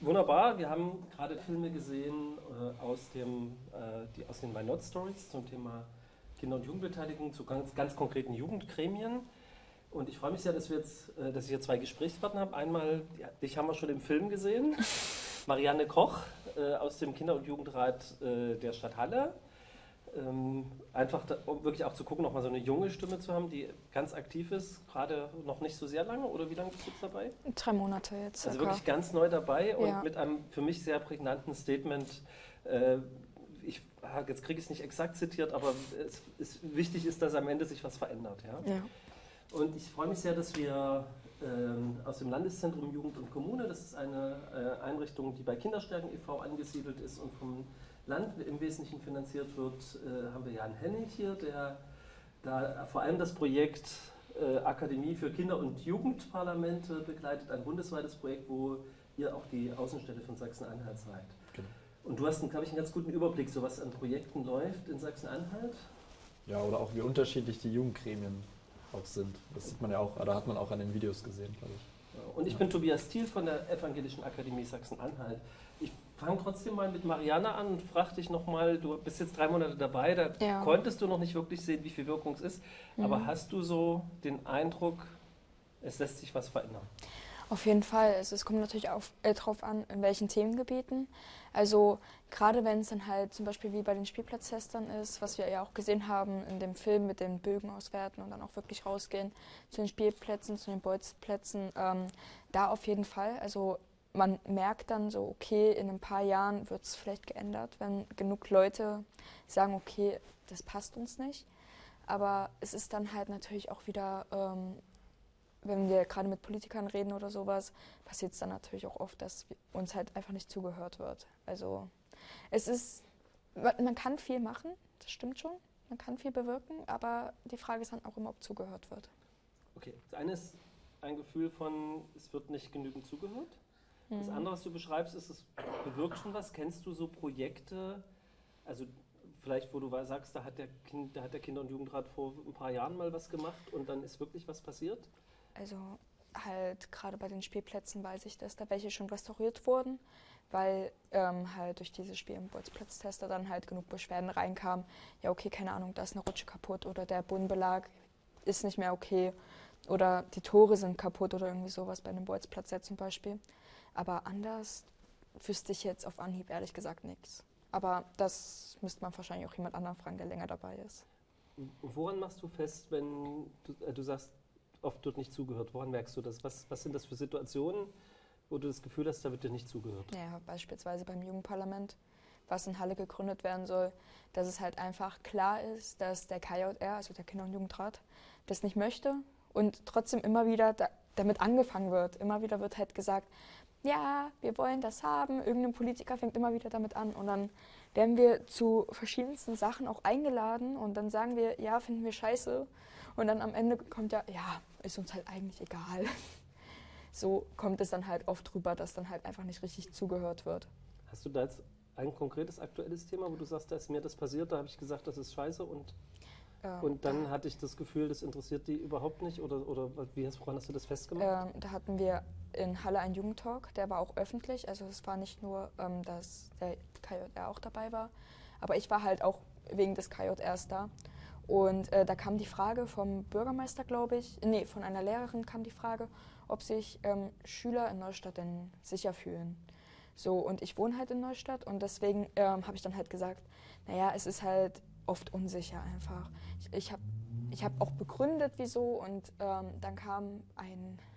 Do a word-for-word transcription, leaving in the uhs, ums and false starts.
Wunderbar, wir haben gerade Filme gesehen äh, aus, dem, äh, die, aus den My Not Stories zum Thema Kinder- und Jugendbeteiligung zu ganz, ganz konkreten Jugendgremien. Und ich freue mich sehr, dass, wir jetzt, äh, dass ich hier zwei Gesprächspartner habe. Einmal, ja, dich haben wir schon im Film gesehen, Marianne Koch äh, aus dem Kinder- und Jugendrat äh, der Stadt Halle. Ähm, einfach, da, um wirklich auch zu gucken, nochmal so eine junge Stimme zu haben, die ganz aktiv ist, gerade noch nicht so sehr lange, oder wie lange bist du jetzt dabei? Drei Monate jetzt circa. Also wirklich ganz neu dabei und Ja. mit einem für mich sehr prägnanten Statement. Äh, ich, jetzt kriege ich es nicht exakt zitiert, aber es ist, wichtig ist, dass am Ende sich was verändert. Ja? Ja. Und ich freue mich sehr, dass wir ähm, aus dem Landeszentrum Jugend und Kommune, das ist eine äh, Einrichtung, die bei Kinderstärken e V angesiedelt ist und vom Land im Wesentlichen finanziert wird, äh, haben wir Jan Hennig hier, der da vor allem das Projekt äh, Akademie für Kinder- und Jugendparlamente begleitet, ein bundesweites Projekt, wo ihr auch die Außenstelle von Sachsen-Anhalt seid. Genau. Und du hast, glaube ich, einen ganz guten Überblick, so was an Projekten läuft in Sachsen-Anhalt. Ja, oder auch wie unterschiedlich die Jugendgremien auch sind. Das sieht man ja auch, da hat man auch an den Videos gesehen, glaube ich. Und ich bin Tobias Thiel von der Evangelischen Akademie Sachsen-Anhalt. Ich fange trotzdem mal mit Marianne an und frage dich nochmal, du bist jetzt drei Monate dabei, da Ja. konntest du noch nicht wirklich sehen, wie viel Wirkung es ist, Mhm. aber hast du so den Eindruck, es lässt sich was verändern? Auf jeden Fall. Also es kommt natürlich auf, äh, drauf an, in welchen Themengebieten. Also gerade wenn es dann halt zum Beispiel wie bei den Spielplatztestern ist, was wir ja auch gesehen haben in dem Film mit den Bögen auswerten und dann auch wirklich rausgehen zu den Spielplätzen, zu den Bolzplätzen, ähm, da auf jeden Fall. Also man merkt dann so, okay, in ein paar Jahren wird es vielleicht geändert, wenn genug Leute sagen, okay, das passt uns nicht. Aber es ist dann halt natürlich auch wieder... Ähm, wenn wir gerade mit Politikern reden oder sowas, passiert es dann natürlich auch oft, dass uns halt einfach nicht zugehört wird. Also es ist, man kann viel machen, das stimmt schon, man kann viel bewirken, aber die Frage ist dann auch immer, ob zugehört wird. Okay, das eine ist ein Gefühl von, es wird nicht genügend zugehört. Das Mhm. andere, was du beschreibst, ist, es bewirkt schon was. Kennst du so Projekte, also vielleicht, wo du sagst, da hat der, kind, da hat der Kinder- und Jugendrat vor ein paar Jahren mal was gemacht und dann ist wirklich was passiert? Also halt gerade bei den Spielplätzen weiß ich, dass da welche schon restauriert wurden, weil ähm, halt durch diese Spiel- und Bolzplatztester dann halt genug Beschwerden reinkamen. Ja okay, keine Ahnung, da ist eine Rutsche kaputt oder der Bodenbelag ist nicht mehr okay oder die Tore sind kaputt oder irgendwie sowas bei einem Bolzplatz jetzt zum Beispiel. Aber anders wüsste ich jetzt auf Anhieb ehrlich gesagt nichts. Aber das müsste man wahrscheinlich auch jemand anderen fragen, der länger dabei ist. Woran machst du fest, wenn du, äh, du sagst, oft wird nicht zugehört? Woran merkst du das? Was, was sind das für Situationen, wo du das Gefühl hast, da wird dir nicht zugehört? Ja, beispielsweise beim Jugendparlament, was in Halle gegründet werden soll, dass es halt einfach klar ist, dass der K J R, also der Kinder- und Jugendrat, das nicht möchte und trotzdem immer wieder da, damit angefangen wird. Immer wieder wird halt gesagt, ja, wir wollen das haben. Irgendein Politiker fängt immer wieder damit an und dann werden wir zu verschiedensten Sachen auch eingeladen und dann sagen wir, ja, finden wir scheiße. Und dann am Ende kommt ja, ja, ist uns halt eigentlich egal. So kommt es dann halt oft rüber, dass dann halt einfach nicht richtig zugehört wird. Hast du da jetzt ein konkretes aktuelles Thema, wo du sagst, da ist mir das passiert, da habe ich gesagt, das ist scheiße und, Ähm, und dann da, hatte ich das Gefühl, das interessiert die überhaupt nicht oder, oder wie hast, woran hast du das festgemacht? ähm, da hatten wir in Halle einen Jugendtalk, der war auch öffentlich. Also es war nicht nur, ähm, dass der K J R auch dabei war, aber ich war halt auch wegen des K J Rs da. Und äh, da kam die Frage vom Bürgermeister, glaube ich, nee, von einer Lehrerin kam die Frage, ob sich ähm, Schüler in Neustadt denn sicher fühlen. So, und ich wohne halt in Neustadt und deswegen ähm, habe ich dann halt gesagt, naja, es ist halt oft unsicher einfach. Ich, ich habe ich hab auch begründet, wieso und ähm, dann kam ein